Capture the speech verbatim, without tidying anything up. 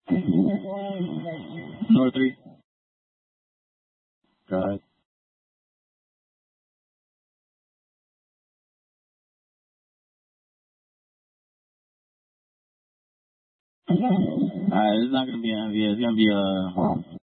North three. Go ahead. Alright, it's not gonna be an M V S. It's gonna be a